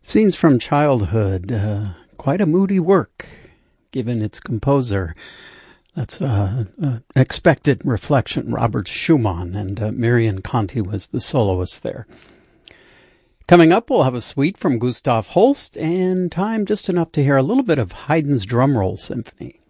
Scenes from Childhood, quite a moody work, given its composer. That's expected reflection. Robert Schumann, and Marion Conti was the soloist there. Coming up, we'll have a suite from Gustav Holst, and time just enough to hear a little bit of Haydn's Drum Roll Symphony.